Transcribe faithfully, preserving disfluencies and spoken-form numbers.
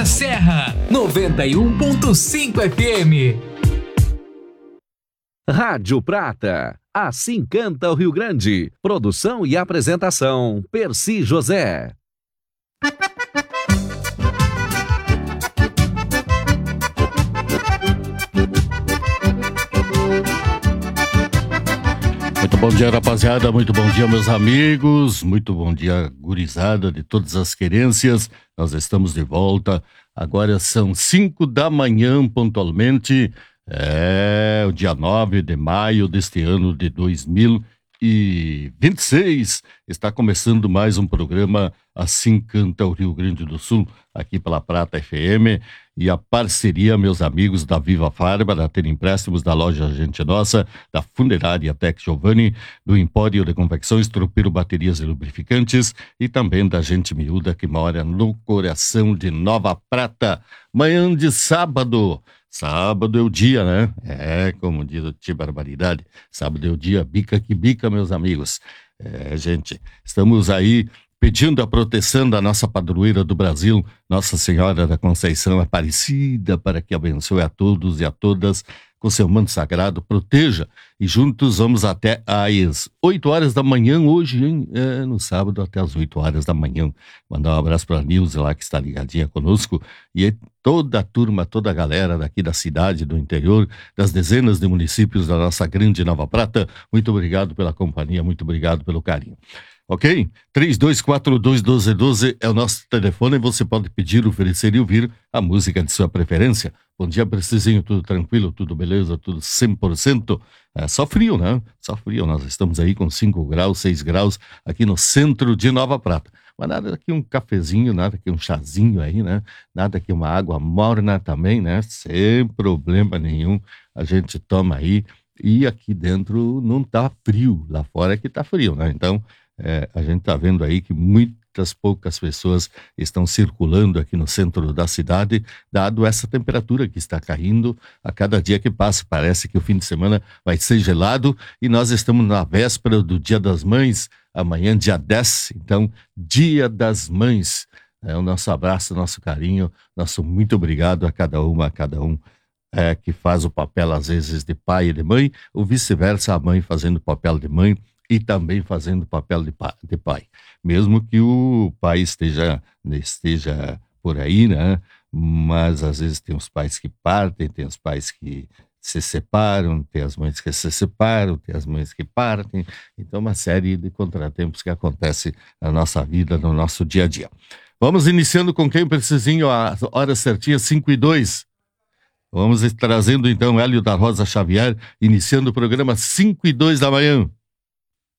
da Serra, noventa e um ponto cinco F M. Rádio Prata, assim canta o Rio Grande. Produção e apresentação, Percy José. Muito bom dia, rapaziada, muito bom dia, meus amigos, muito bom dia, gurizada de todas as querências. Nós estamos de volta, agora são cinco da manhã pontualmente, é o dia nove de maio deste ano de dois mil e vinte e seis. Está começando mais um programa Assim Canta o Rio Grande do Sul, aqui pela Prata F M, e a parceria, meus amigos, da Viva Farma, da Ter Empréstimos, da Loja Gente Nossa, da Funerária Tec Giovanni, do Empório de Confecções Tropeiro Baterias e Lubrificantes, e também da Gente Miúda, que mora no coração de Nova Prata. Manhã de sábado, sábado é o dia, né? É, como diz o Tio Barbaridade, sábado é o dia, bica que bica, meus amigos. É, gente, estamos aí pedindo a proteção da nossa padroeira do Brasil, Nossa Senhora da Conceição Aparecida, para que abençoe a todos e a todas com seu manto sagrado, proteja. E juntos vamos até às oito horas da manhã hoje, hein? É, no sábado até às oito horas da manhã. Mandar um abraço para a Nilce lá, que está ligadinha conosco, e toda a turma, toda a galera daqui da cidade, do interior, das dezenas de municípios da nossa grande Nova Prata. Muito obrigado pela companhia, muito obrigado pelo carinho. Ok? três dois quatro dois, um dois um dois é o nosso telefone e você pode pedir, oferecer e ouvir a música de sua preferência. Bom dia, Precisinho, tudo tranquilo, tudo beleza, tudo cem por cento? É só frio, né? Só frio, nós estamos aí com cinco graus, seis graus aqui no centro de Nova Prata. Mas nada que um cafezinho, nada que um chazinho aí, né? Nada que uma água morna também, né? Sem problema nenhum, a gente toma aí. E aqui dentro não tá frio, lá fora é que tá frio, né? Então, É, a gente está vendo aí que muitas poucas pessoas estão circulando aqui no centro da cidade, dado essa temperatura que está caindo a cada dia que passa. Parece que o fim de semana vai ser gelado e nós estamos na véspera do Dia das Mães, amanhã dia dez, então Dia das Mães. É o nosso abraço, nosso carinho, nosso muito obrigado a cada uma, a cada um é, que faz o papel às vezes de pai e de mãe, ou vice-versa, a mãe fazendo o papel de mãe e também fazendo papel de pai, de pai. Mesmo que o pai esteja, esteja por aí, né? Mas às vezes tem os pais que partem, tem os pais que se separam, tem as mães que se separam, tem as mães que partem. Então, uma série de contratempos que acontece na nossa vida, no nosso dia a dia. Vamos iniciando com quem precisinho, a hora certinha, cinco e dois. Vamos trazendo então Hélio da Rosa Xavier, iniciando o programa cinco e dois da manhã.